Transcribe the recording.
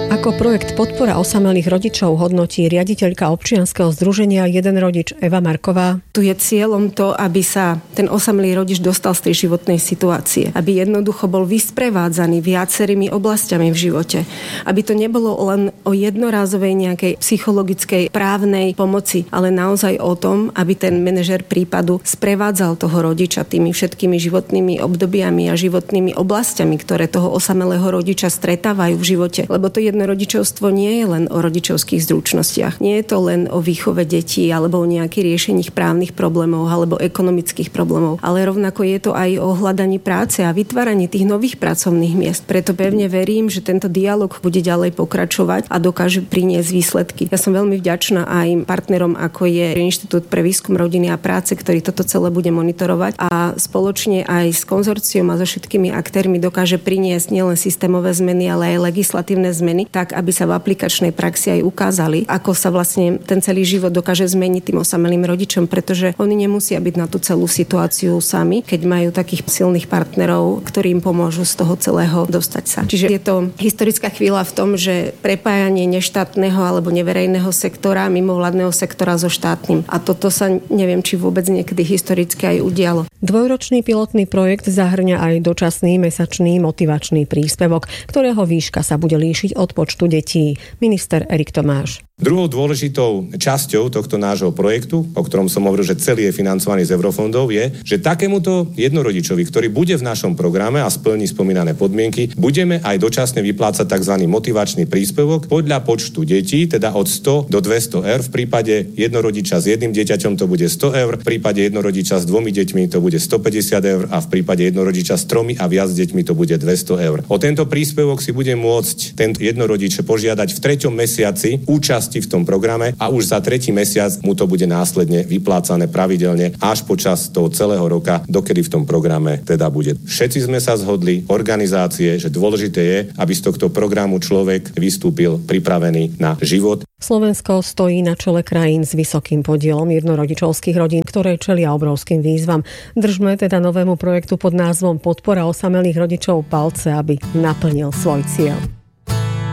Ako projekt Podpora osamelých rodičov hodnotí riaditeľka občianskeho združenia Jeden rodič Eva Marková. Tu je cieľom to, aby sa ten osamelý rodič dostal z tej životnej situácie. Aby jednoducho bol vysprevádzaný viacerými oblastiami v živote. Aby to nebolo len o jednorázovej nejakej psychologickej právnej pomoci, ale naozaj o tom, aby ten manažér prípadu sprevádzal toho rodiča tými všetkými životnými obdobiami a životnými oblastiami, ktoré toho osamelého rodiča stretávajú v živote. Lebo to rodičovstvo nie je len o rodičovských zručnostiach. Nie je to len o výchove detí alebo o nejakých riešení právnych problémov alebo ekonomických problémov, ale rovnako je to aj o hľadaní práce a vytváraní tých nových pracovných miest. Preto pevne verím, že tento dialog bude ďalej pokračovať a dokáže priniesť výsledky. Ja som veľmi vďačná aj partnerom, ako je Inštitút pre výskum rodiny a práce, ktorý toto celé bude monitorovať a spoločne aj s konzorciom a so všetkými aktérmi dokáže priniesť nielen systémové zmeny, ale aj legislatívne zmeny, tak, aby sa v aplikačnej praxi aj ukázali, ako sa vlastne ten celý život dokáže zmeniť tým osamelým rodičom, pretože oni nemusia byť na tú celú situáciu sami, keď majú takých silných partnerov, ktorí im pomôžu z toho celého dostať sa. Čiže je to historická chvíľa v tom, že prepájanie neštátneho alebo neverejného sektora, mimovládneho sektora so štátnym. A toto sa neviem, či vôbec niekedy historicky aj udialo. Dvojročný pilotný projekt zahŕňa aj dočasný mesačný motivačný príspevok, ktorého výška sa bude líšiť od počtu detí. Minister Erik Tomáš. Druhou dôležitou časťou tohto nášho projektu, o ktorom som hovoril, že celý je financovaný z eurofondov, je, že takémuto jednorodičovi, ktorý bude v našom programe a splní spomínané podmienky, budeme aj dočasne vyplácať tzv. Motivačný príspevok podľa počtu detí, teda od 100 do 200 eur. V prípade jednorodiča s jedným dieťaťom to bude 100 eur, v prípade jednorodiča s 2 deťmi to bude 150 eur a v prípade jednorodiča s 3 a viac deťmi to bude 200 eur. O tento príspevok si bude môcť tento jednorodič požiadať v 3. mesiaci účasť v tom programe a už za 3. mesiac mu to bude následne vyplácané pravidelne až počas toho celého roka, dokedy v tom programe teda bude. Všetci sme sa zhodli, organizácie, že dôležité je, aby z tohto programu človek vystúpil pripravený na život. Slovensko stojí na čele krajín s vysokým podielom jednorodičovských rodín, ktoré čelia obrovským výzvam. Držme teda novému projektu pod názvom Podpora osamelých rodičov palce, aby naplnil svoj cieľ.